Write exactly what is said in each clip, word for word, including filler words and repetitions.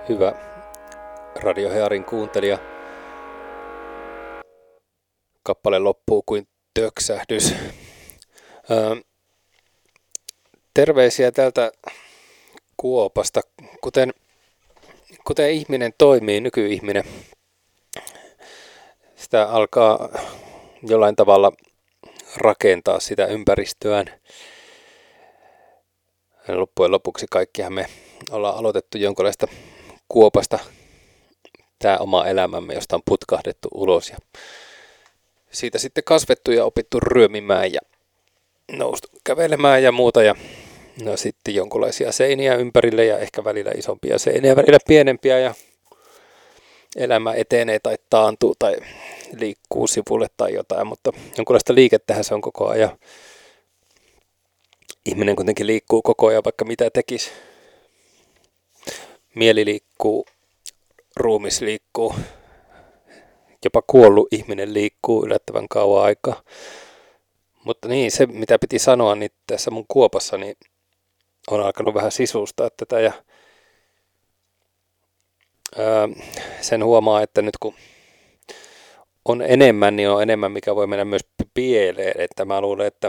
Hyvä Radio Hearin kuuntelija. Kappale loppuu kuin töksähdys. Öö, terveisiä täältä Kuopasta. Kuten, kuten ihminen toimii, nykyihminen, sitä alkaa jollain tavalla rakentaa sitä ympäristöään. Loppujen lopuksi kaikkihan me ollaan aloitettu jonkinlaista kuopasta tämä oma elämämme, josta on putkahdettu ulos ja siitä sitten kasvettu ja opittu ryömimään ja noustu kävelemään ja muuta ja no sitten jonkinlaisia seiniä ympärille ja ehkä välillä isompia seiniä, välillä pienempiä ja elämä etenee tai taantuu tai liikkuu sivulle tai jotain, mutta jonkinlaista liikettähän se on koko ajan. Ihminen kuitenkin liikkuu koko ajan, vaikka mitä tekisi. Mieli liikkuu, ruumis liikkuu, jopa kuollut ihminen liikkuu yllättävän kauan aikaa. Mutta niin, se mitä piti sanoa, niin tässä mun kuopassa niin on alkanut vähän sisustaa tätä ja ää, sen huomaa, että nyt kun on enemmän, niin on enemmän, mikä voi mennä myös pieleen. Että mä luulen, että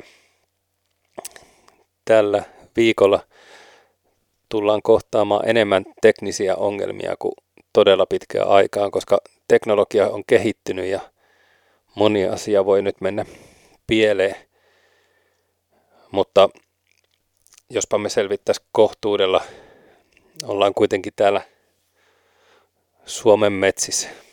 tällä viikolla tullaan kohtaamaan enemmän teknisiä ongelmia kuin todella pitkään aikaan, koska teknologia on kehittynyt ja moni asia voi nyt mennä pieleen. Mutta jospa me selvittäisiin kohtuudella, ollaan kuitenkin täällä Suomen metsissä.